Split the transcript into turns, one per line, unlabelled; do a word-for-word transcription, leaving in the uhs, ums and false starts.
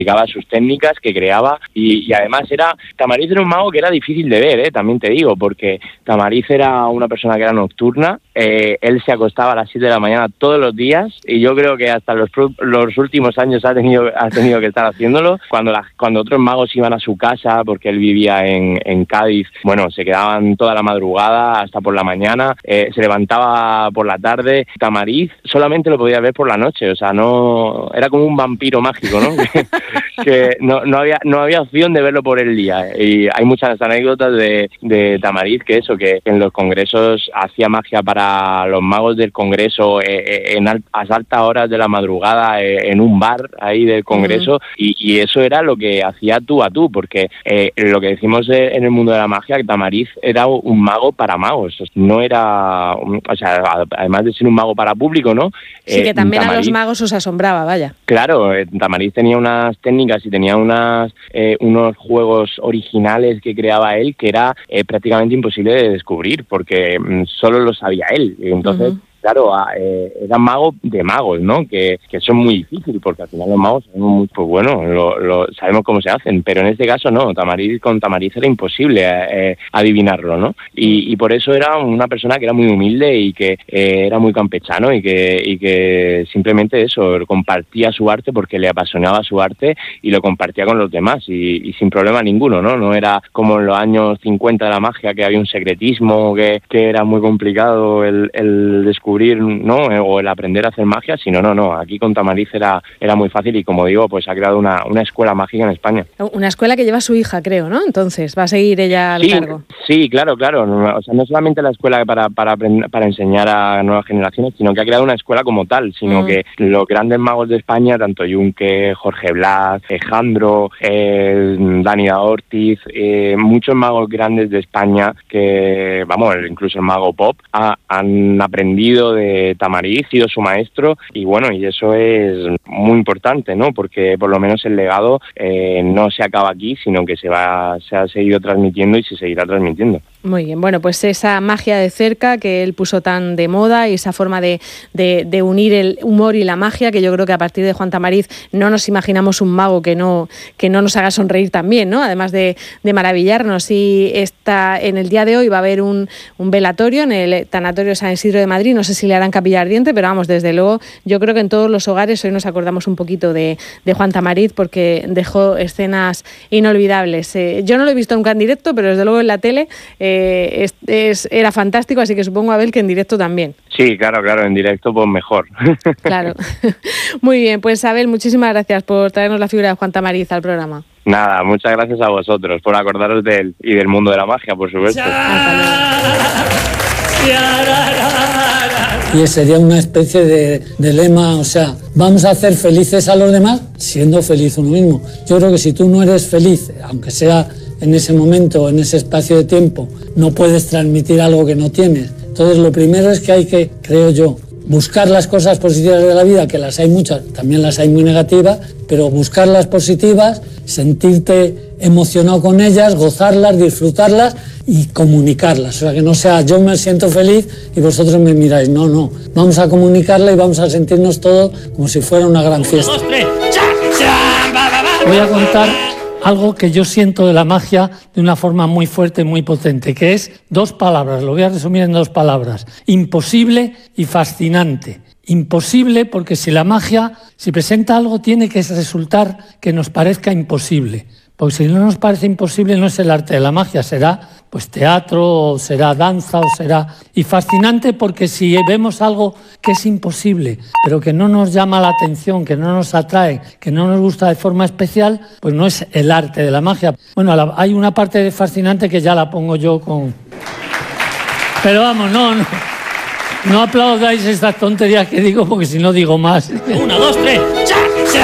explicaba sus técnicas, que creaba, y, y además era, Tamariz era un mago que era difícil de ver, ¿eh? También te digo, porque Tamariz era una persona que era nocturna, eh, él se acostaba a las siete de la mañana todos los días, y yo creo que hasta los, los últimos años ha tenido, ha tenido que estar haciéndolo, cuando, la, cuando otros magos iban a su casa, porque él vivía en, en Cádiz, bueno, se quedaban toda la madrugada hasta por la mañana, eh, se levantaba por la tarde. Tamariz solamente lo podía ver por la noche, o sea, no, era como un vampiro mágico, ¿no? que, que no, no había no había opción de verlo por el día, y hay muchas anécdotas de, de Tamariz, que eso, que en los congresos hacía magia para los magos del congreso, eh, en alt, a altas horas de la madrugada, eh, en un bar ahí del congreso, uh-huh. y, y eso era lo que hacía tú a tú, porque eh, lo que decimos en el mundo de la magia, que Tamariz era un mago para magos, no era, o sea, además de ser un mago para público, ¿no?
Sí, que también eh, Tamariz, a los magos os asombraba, vaya.
Claro, eh, Tamariz tenía unas técnicas y tenía unas eh, unos juegos originales que creaba él que era eh, prácticamente imposible de descubrir, porque mm, solo lo sabía él, y entonces... Uh-huh. Claro, eh, era mago de magos, ¿no? Que, que son muy difíciles, porque al final los magos sabemos muy, pues bueno, lo, lo, sabemos cómo se hacen, pero en este caso no, Tamariz, con Tamariz era imposible eh, adivinarlo, ¿no? Y, y por eso era una persona que era muy humilde y que eh, era muy campechano y que, y que simplemente eso, compartía su arte porque le apasionaba su arte y lo compartía con los demás y, y sin problema ninguno, ¿no? No era como en los años cincuenta de la magia, que había un secretismo, que, que era muy complicado el, el descubrir, ¿no? O el aprender a hacer magia, sino no, no, aquí con Tamariz era, era muy fácil y como digo, pues ha creado una, una escuela mágica en España.
Una escuela que lleva su hija, creo, ¿no? Entonces, ¿va a seguir ella al
sí,
cargo?
Sí, claro, claro, o sea, no solamente la escuela para, para, para enseñar a nuevas generaciones, sino que ha creado una escuela como tal, sino mm. que los grandes magos de España, tanto Yunque, Jorge Blas, Alejandro, eh, Dani da Ortiz, eh, muchos magos grandes de España que, vamos, incluso el mago Pop, ha, han aprendido de Tamariz, sido su maestro, y bueno, y eso es muy importante, ¿no? Porque por lo menos el legado eh, no se acaba aquí, sino que se va, se ha seguido transmitiendo y se seguirá transmitiendo.
Muy bien, bueno, pues esa magia de cerca que él puso tan de moda y esa forma de, de, de unir el humor y la magia, que yo creo que a partir de Juan Tamariz no nos imaginamos un mago que no, que no nos haga sonreír también, ¿no? Además de, de maravillarnos. Y está, en el día de hoy va a haber un, un velatorio en el Tanatorio San Isidro de Madrid, no sé si le harán capilla ardiente, pero vamos, desde luego yo creo que en todos los hogares hoy nos acordamos un poquito de, de Juan Tamariz porque dejó escenas inolvidables. Eh, yo no lo he visto nunca en directo, pero desde luego en la tele eh, Es, es, era fantástico, así que supongo, Abel, que en directo también.
Sí, claro, claro, en directo pues mejor.
Claro. Muy bien, pues Abel, muchísimas gracias por traernos la figura de Juan Tamariz al programa.
Nada, muchas gracias a vosotros por acordaros de él y del mundo de la magia, por supuesto.
Y sería una especie de, de lema, o sea, vamos a hacer felices a los demás siendo feliz uno mismo. Yo creo que si tú no eres feliz, aunque sea en ese momento, en ese espacio de tiempo, no puedes transmitir algo que no tienes. Entonces lo primero es que hay que, creo yo, buscar las cosas positivas de la vida, que las hay muchas, también las hay muy negativas, pero buscar las positivas, sentirte emocionado con ellas, gozarlas, disfrutarlas y comunicarlas. O sea, que no sea yo me siento feliz y vosotros me miráis. No, no. Vamos a comunicarla y vamos a sentirnos todos como si fuera una gran fiesta. Voy a contar algo que yo siento de la magia de una forma muy fuerte, muy potente, que es dos palabras, lo voy a resumir en dos palabras: imposible y fascinante. Imposible porque si la magia, si presenta algo, tiene que resultar que nos parezca imposible. Porque si no nos parece imposible, no es el arte de la magia, será pues teatro, o será danza, o será... Y fascinante porque si vemos algo que es imposible, pero que no nos llama la atención, que no nos atrae, que no nos gusta de forma especial, pues no es el arte de la magia. Bueno, la, hay una parte de fascinante que ya la pongo yo con... Pero vamos, no, no, no aplaudáis estas tonterías que digo, porque si no digo más. Una, dos, tres, ¡cha!